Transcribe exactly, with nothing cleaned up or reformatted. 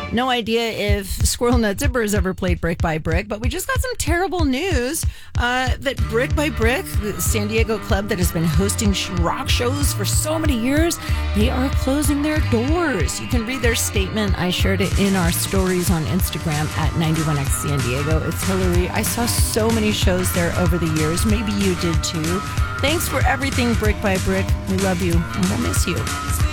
No idea if Squirrel Nut Zipper has ever played Brick by Brick, but we just got some terrible news uh, that Brick by Brick, the San Diego club that has been hosting rock shows for so many years, they are closing their doors. You can read their statement. I shared it in our stories on Instagram at ninety-one X San Diego. It's Hillary. I saw so many shows there over the years. Maybe you did too. Thanks for everything, Brick by Brick. We love you and we'll miss you.